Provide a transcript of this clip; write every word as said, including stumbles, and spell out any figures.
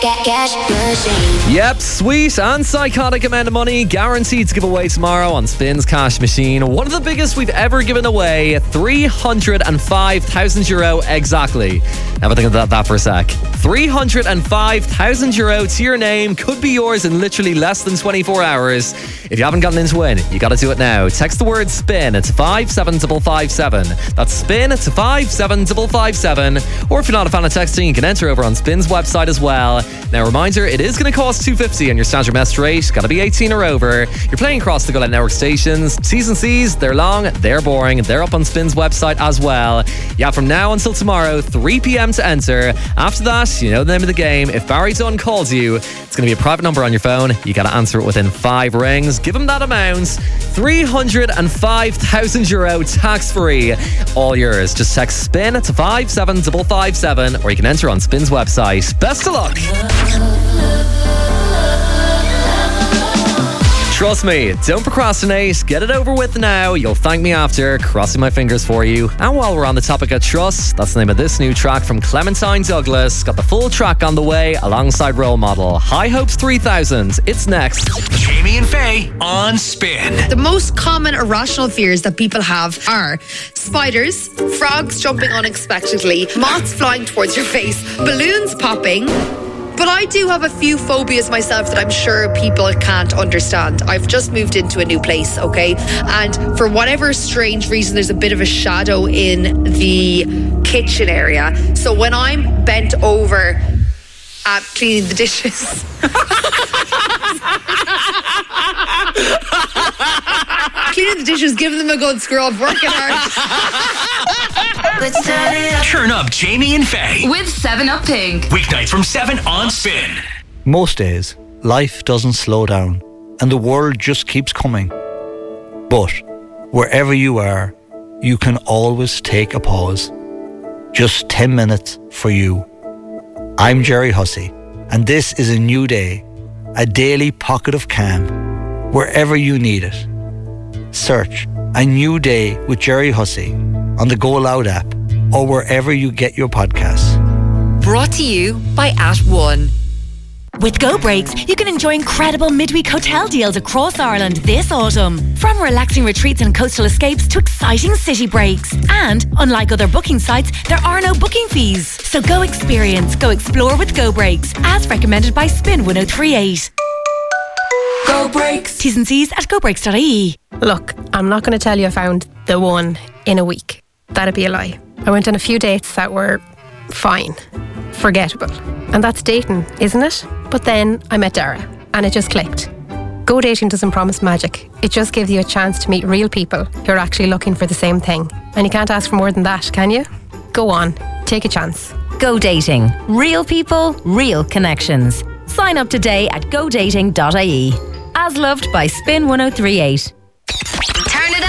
Cash Machine. Yep, sweet and psychotic amount of money guaranteed to give away tomorrow on Spin's Cash Machine. One of the biggest we've ever given away, three hundred five thousand euro exactly. Have a think about that for a sec. three hundred five thousand euro to your name could be yours in literally less than twenty-four hours. If you haven't gotten in to win, you got to do it now. Text the word SPIN to five seven five five seven. That's SPIN to five seven five five seven. Or if you're not a fan of texting, you can enter over on Spin's website as well. Now, reminder, it is going to cost two hundred fifty on your standard message rate. Got to be eighteen or over. You're playing across the Go Loud Network stations. T's and C's, they're long, they're boring. They're up on Spin's website as well. Yeah, from now until tomorrow, three p.m. to enter. After that, you know the name of the game. If Barry Dunn calls you, it's going to be a private number on your phone. You got to answer it within five rings. Give him that amount. three hundred five thousand euro tax-free. All yours. Just text SPIN to five seven five five seven, or you can enter on Spin's website. Best of luck. Trust me, don't procrastinate. Get it over with now. You'll thank me after. Crossing my fingers for you. And while we're on the topic of trust, that's the name of this new track from Clementine Douglas. Got the full track on the way alongside Role Model. High Hopes three thousand. It's next. Jamie and Faye on Spin. The most common irrational fears that people have are spiders, frogs jumping unexpectedly, moths flying towards your face, balloons popping. But I do have a few phobias myself that I'm sure people can't understand. I've just moved into a new place, okay? And for whatever strange reason, there's a bit of a shadow in the kitchen area. So when I'm bent over at cleaning the dishes... cleaning the dishes, giving them a good scrub, working hard. Turn up Jamie and Faye with seven up Pink. Weeknights from seven on Spin. Most days, life doesn't slow down and the world just keeps coming. But wherever you are, you can always take a pause. Just ten minutes for you. I'm Jerry Hussey, and this is a new day, a daily pocket of calm, wherever you need it. Search A New Day with Jerry Hussey on the Go Loud app or wherever you get your podcasts. Brought to you by At One. With Go Breaks, you can enjoy incredible midweek hotel deals across Ireland this autumn. From relaxing retreats and coastal escapes to exciting city breaks. And, unlike other booking sites, there are no booking fees. So go experience, go explore with Go Breaks, as recommended by Spin one oh three eight. Go Breaks. T's and C's at go breaks dot I E. Look, I'm not going to tell you I found the one in a week. That'd be a lie. I went on a few dates that were fine, forgettable. And that's dating, isn't it? But then I met Dara and it just clicked. Go Dating doesn't promise magic. It just gives you a chance to meet real people who are actually looking for the same thing. And you can't ask for more than that, can you? Go on, take a chance. Go Dating. Real people, real connections. Sign up today at go dating dot I E. As loved by Spin one oh three eight.